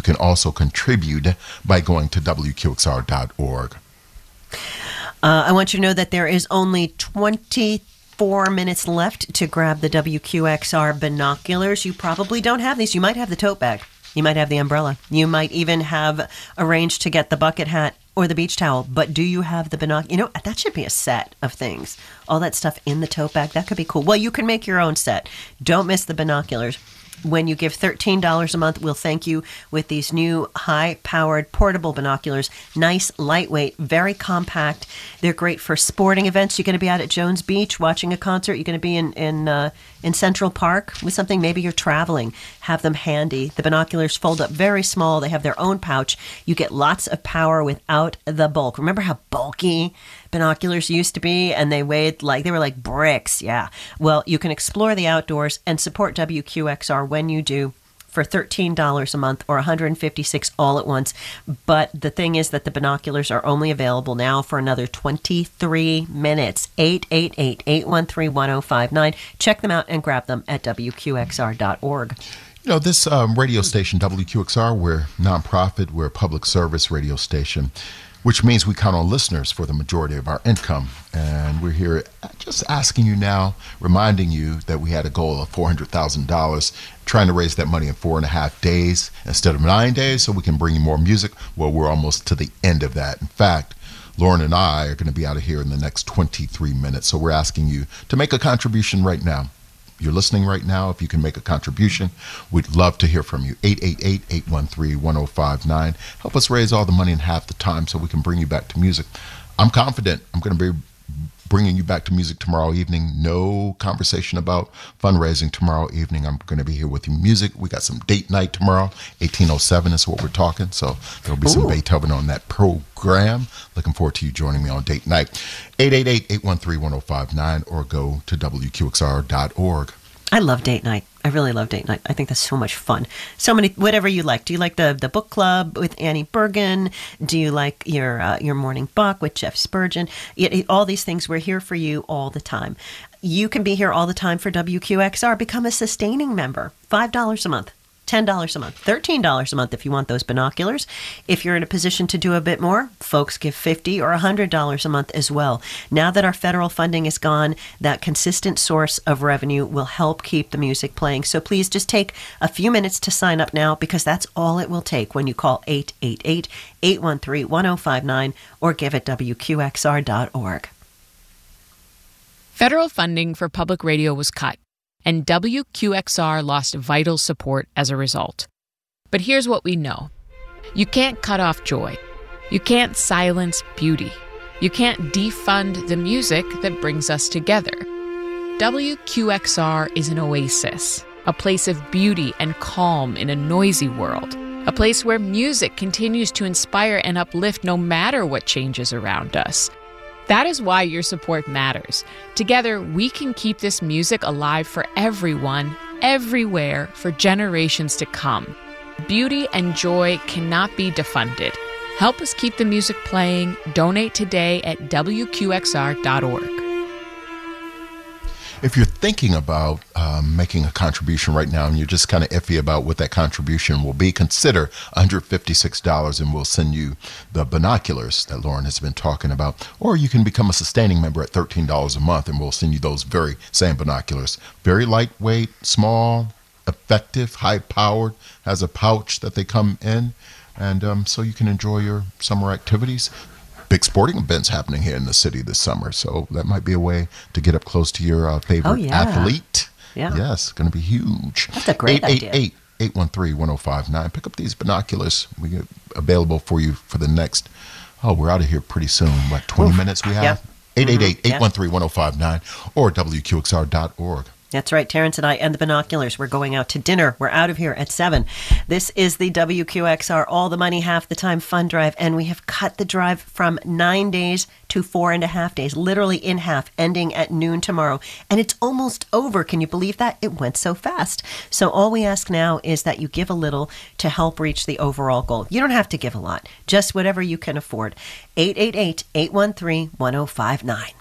You can also contribute by going to WQXR.org. I want you to know that there is only 24 minutes left to grab the WQXR binoculars. You probably don't have these. You might have the tote bag. You might have the umbrella. You might even have arranged to get the bucket hat or the beach towel. But do you have the binoculars? You know, that should be a set of things. All that stuff in the tote bag. That could be cool. Well, you can make your own set. Don't miss the binoculars. When you give $13 a month, we'll thank you with these new high-powered portable binoculars. Nice, lightweight, very compact. They're great for sporting events. You're going to be out at Jones Beach watching a concert. You're going to be in Central Park with something. Maybe you're traveling. Have them handy. The binoculars fold up very small. They have their own pouch. You get lots of power without the bulk. Remember how bulky binoculars used to be, and they weighed like, they were like bricks. Yeah. Well, you can explore the outdoors and support WQXR when you do for $13 a month or $156 all at once. But the thing is that the binoculars are only available now for another 23 minutes. 888-813-1059. Check them out and grab them at WQXR.org. You know, this radio station, WQXR, we're nonprofit, we're a public service radio station, which means we count on listeners for the majority of our income. And we're here just asking you now, reminding you that we had a goal of $400,000, trying to raise that money in 4.5 days instead of 9 days so we can bring you more music. Well, we're almost to the end of that. In fact, Lauren and I are going to be out of here in the next 23 minutes. So we're asking you to make a contribution right now. You're listening right now. If you can make a contribution, we'd love to hear from you. 888-813-1059. Help us raise all the money in half the time so we can bring you back to music. I'm confident I'm going to be bringing you back to music tomorrow evening. No conversation about fundraising tomorrow evening. I'm going to be here with you music. We got some date night tomorrow. 1807 is what we're talking. So there'll be some Beethoven on that program. Looking forward to you joining me on date night. 888-813-1059 or go to WQXR.org. I love date night. I really love date night. I think that's so much fun. So many, whatever you like. Do you like the book club with Annie Bergen? Do you like your morning buck with Jeff Spurgeon? All these things, we're here for you all the time. You can be here all the time for WQXR. Become a sustaining member. $5 a month. $10 a month, $13 a month if you want those binoculars. If you're in a position to do a bit more, folks give $50 or $100 a month as well. Now that our federal funding is gone, that consistent source of revenue will help keep the music playing. So please just take a few minutes to sign up now, because that's all it will take when you call 888-813-1059 or give at WQXR.org. Federal funding for public radio was cut, and WQXR lost vital support as a result. But here's what we know. You can't cut off joy. You can't silence beauty. You can't defund the music that brings us together. WQXR is an oasis, a place of beauty and calm in a noisy world, a place where music continues to inspire and uplift no matter what changes around us. That is why your support matters. Together, we can keep this music alive for everyone, everywhere, for generations to come. Beauty and joy cannot be defunded. Help us keep the music playing. Donate today at WQXR.org. If you're thinking about making a contribution right now and you're just kind of iffy about what that contribution will be, consider $156 and we'll send you the binoculars that Lauren has been talking about. Or you can become a sustaining member at $13 a month and we'll send you those very same binoculars. Very lightweight, small, effective, high-powered, has a pouch that they come in. And so you can enjoy your summer activities. Big sporting events happening here in the city this summer, so that might be a way to get up close to your favorite athlete. Yeah. Yes, going to be huge. That's a great idea. 888-813-1059. Pick up these binoculars. We get available for you for the next, we're out of here pretty soon. What, 20 minutes we have? 888-813-1059 or WQXR.org. That's right, Terrence and I and the binoculars. We're going out to dinner. We're out of here at 7. This is the WQXR All the Money Half the Time Fund Drive, and we have cut the drive from 9 days to 4.5 days, literally in half, ending at noon tomorrow. And it's almost over. Can you believe that? It went so fast. So all we ask now is that you give a little to help reach the overall goal. You don't have to give a lot, just whatever you can afford. 888-813-1059.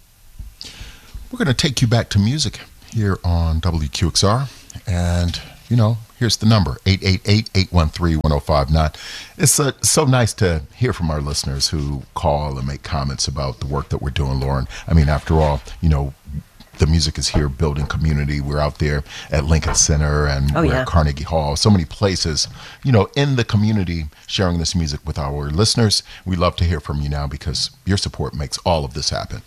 We're going to take you back to music here on WQXR. And, here's the number, 888-813-1059. It's so nice to hear from our listeners who call and make comments about the work that we're doing, Lauren. I mean, after all, the music is here building community. We're out there at Lincoln Center and we're at Carnegie Hall. So many places, in the community sharing this music with our listeners. We love to hear from you now because your support makes all of this happen.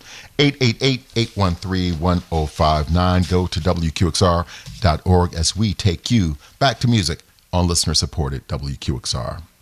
888-813-1059. Go to WQXR.org as we take you back to music on listener-supported WQXR.